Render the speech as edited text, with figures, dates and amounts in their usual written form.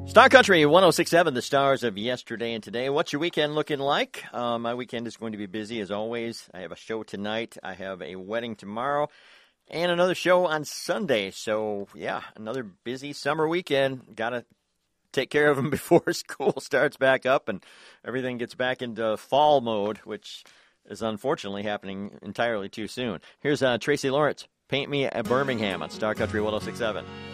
Star Country 106.7, the stars of yesterday and today. What's your weekend looking like? My weekend is going to be busy as always. I have a show tonight. I have a wedding tomorrow and another show on Sunday. So, yeah, another busy summer weekend. Got to take care of them before school starts back up and everything gets back into fall mode, which is unfortunately happening entirely too soon. Here's Tracy Lawrence, Paint Me a Birmingham on Star Country 106.7.